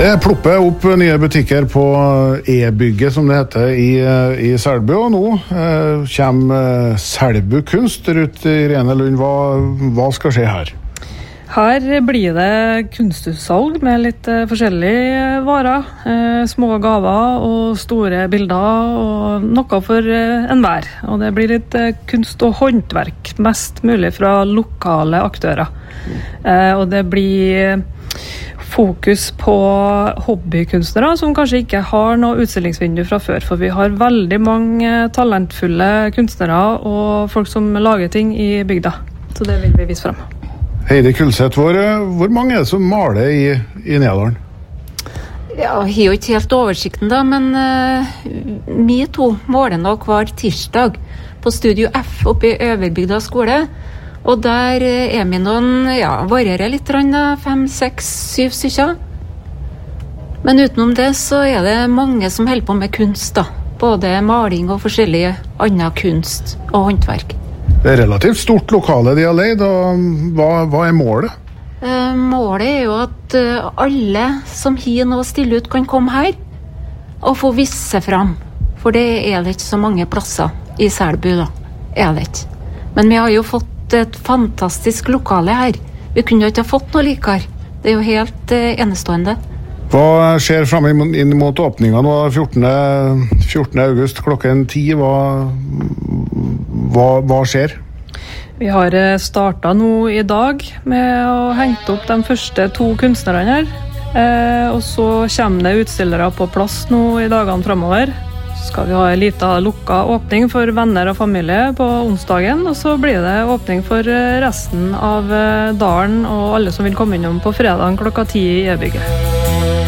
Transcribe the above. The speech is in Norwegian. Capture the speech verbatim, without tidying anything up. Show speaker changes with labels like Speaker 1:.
Speaker 1: Det plopper opp nye butikker på E-bygget, som det heter, i, i Selbu, og nå eh, kommer Selbu Kunst. Ruth Irene Lund, hva, hva skal skje her?
Speaker 2: Her blir det kunstutsalg med litt eh, forskjellige varer, eh, små gaver og store bilder, og noe for eh, enhver. Og det blir litt eh, kunst og håndverk, mest mulig fra lokale aktører. Eh, og det blir fokus på hobbykunstnere som kanskje ikke har noe utstillingsvindu fra før, for vi har veldig mange talentfulle kunstnere og folk som lager ting i bygda. Så det vil vi vise frem.
Speaker 1: Heidi Kulseth, hvor, hvor mange er det som maler i, i Nedalen?
Speaker 3: Ja, jeg har jo ikke helt oversikten da, men uh, vi to måler nok hver tirsdag på Studio F oppe i Øverbygda skole. Og der er vi noen, ja, varierer litt, fem, seks, syv stykker. Men utenom det så er det mange som holder på med kunst da. Både maling og forskjellige andre kunst og håndverk.
Speaker 1: Det er relativt stort lokale de har leid, og hva, hva er målet?
Speaker 3: Eh, målet er jo at uh, alle som har noe å stille ut kan komme her og få vise seg fram. For det er det ikke så mange plasser i Selbu da, er det ikke. Men vi har jo fått et fantastisk lokale her. Vi kunne jo ikke ha fått noe likere. Det er jo helt eh, enestående.
Speaker 1: Hva skjer frem inn mot åpningen nå, fjortende august klokken ti? Hva, hva, hva skjer?
Speaker 2: Vi har startet nå i dag med å henge opp de første to kunstnerne her. Eh, og så kommer det utstillere på plass nå i dagene fremover. Så skal vi ha en liten lukket åpning for venner og familie på onsdagen, og så blir det åpning for resten av dalen og alle som vil komme innom på fredagen klokka ti i E-bygget.